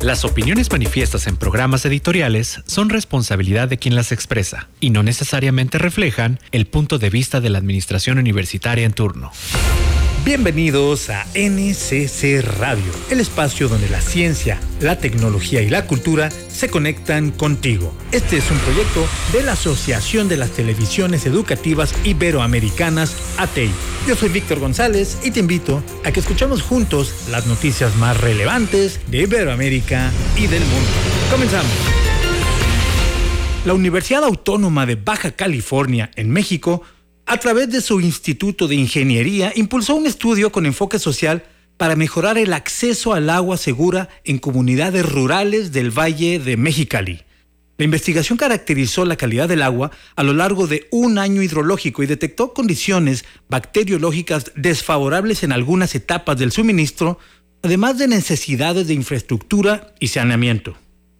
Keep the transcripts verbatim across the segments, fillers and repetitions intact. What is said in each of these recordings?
Las opiniones manifiestas en programas editoriales son responsabilidad de quien las expresa y no necesariamente reflejan el punto de vista de la administración universitaria en turno. Bienvenidos a N C C Radio, el espacio donde la ciencia, la tecnología y la cultura se conectan contigo. Este es un proyecto de la Asociación de las Televisiones Educativas Iberoamericanas, A T E I. Yo soy Víctor González y te invito a que escuchemos juntos las noticias más relevantes de Iberoamérica y del mundo. Comenzamos. La Universidad Autónoma de Baja California, en México, a través de su Instituto de Ingeniería, impulsó un estudio con enfoque social para mejorar el acceso al agua segura en comunidades rurales del Valle de Mexicali. La investigación caracterizó la calidad del agua a lo largo de un año hidrológico y detectó condiciones bacteriológicas desfavorables en algunas etapas del suministro, además de necesidades de infraestructura y saneamiento.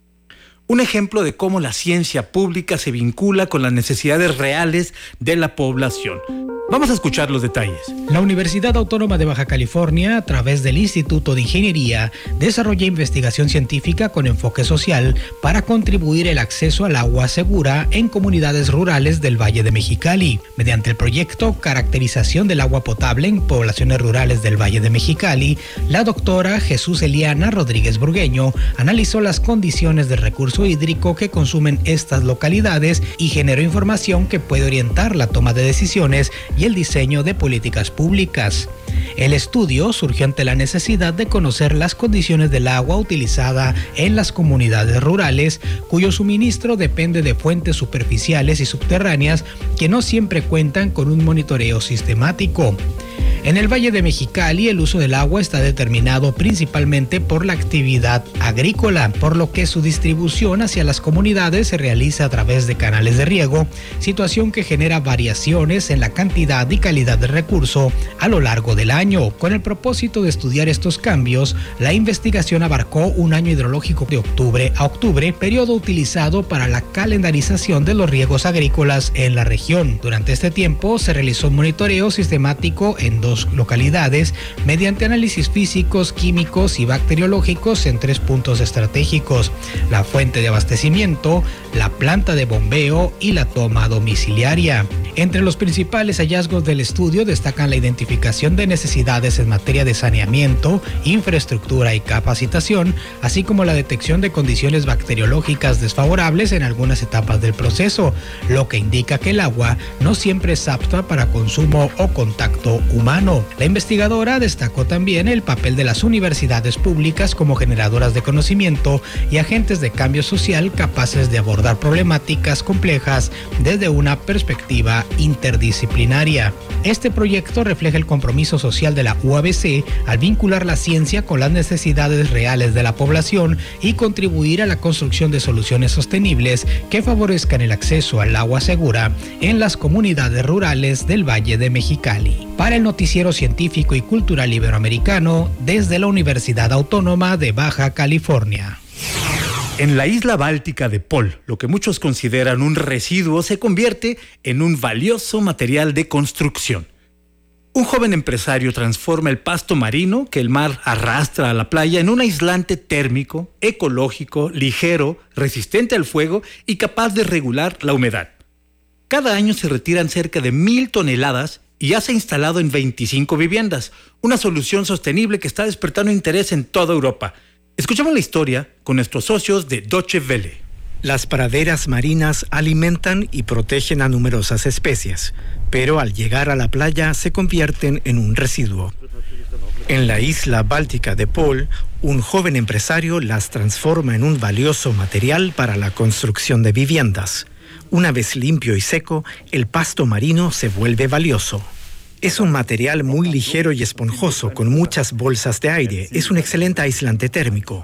Un ejemplo de cómo la ciencia pública se vincula con las necesidades reales de la población. Vamos a escuchar los detalles. La Universidad Autónoma de Baja California, a través del Instituto de Ingeniería, desarrolla investigación científica con enfoque social para contribuir el acceso al agua segura en comunidades rurales del Valle de Mexicali. Mediante el proyecto Caracterización del agua potable en poblaciones rurales del Valle de Mexicali, la doctora Jesús Eliana Rodríguez Burgueño analizó las condiciones de recurso hídrico que consumen estas localidades y generó información que puede orientar la toma de decisiones y el diseño de políticas públicas. El estudio surgió ante la necesidad de conocer las condiciones del agua utilizada en las comunidades rurales, cuyo suministro depende de fuentes superficiales y subterráneas que no siempre cuentan con un monitoreo sistemático. En el Valle de Mexicali, el uso del agua está determinado principalmente por la actividad agrícola, por lo que su distribución hacia las comunidades se realiza a través de canales de riego, situación que genera variaciones en la cantidad y calidad de recurso a lo largo del año. Con el propósito de estudiar estos cambios, la investigación abarcó un año hidrológico de octubre a octubre, periodo utilizado para la calendarización de los riegos agrícolas en la región. Durante este tiempo se realizó un monitoreo sistemático en dos localidades mediante análisis físicos, químicos y bacteriológicos en tres puntos estratégicos: la fuente de abastecimiento, la planta de bombeo y la toma domiciliaria. Entre los principales hallazgos del estudio destacan la identificación de necesidades en materia de saneamiento, infraestructura y capacitación, así como la detección de condiciones bacteriológicas desfavorables en algunas etapas del proceso, lo que indica que el agua no siempre es apta para consumo o contacto humano. La investigadora destacó también el papel de las universidades públicas como generadoras de conocimiento y agentes de cambio social capaces de abordar problemáticas complejas desde una perspectiva interdisciplinaria. Este proyecto refleja el compromiso social de la U A B C al vincular la ciencia con las necesidades reales de la población y contribuir a la construcción de soluciones sostenibles que favorezcan el acceso al agua segura en las comunidades rurales del Valle de Mexicali. Para el Noticiero Científico y Cultural Iberoamericano, desde la Universidad Autónoma de Baja California. En la isla báltica de Pol, lo que muchos consideran un residuo se convierte en un valioso material de construcción. Un joven empresario transforma el pasto marino que el mar arrastra a la playa en un aislante térmico, ecológico, ligero, resistente al fuego y capaz de regular la humedad. Cada año se retiran cerca de mil toneladas y ya se ha instalado en veinticinco viviendas, una solución sostenible que está despertando interés en toda Europa. Escuchamos la historia con nuestros socios de Deutsche Welle. Las praderas marinas alimentan y protegen a numerosas especies, pero al llegar a la playa se convierten en un residuo. En la isla báltica de Pol, un joven empresario las transforma en un valioso material para la construcción de viviendas. Una vez limpio y seco, el pasto marino se vuelve valioso. Es un material muy ligero y esponjoso con muchas bolsas de aire. Es un excelente aislante térmico.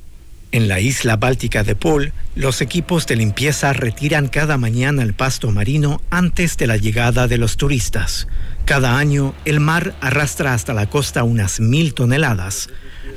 En la isla báltica de Pol, los equipos de limpieza retiran cada mañana el pasto marino antes de la llegada de los turistas. Cada año, el mar arrastra hasta la costa unas mil toneladas.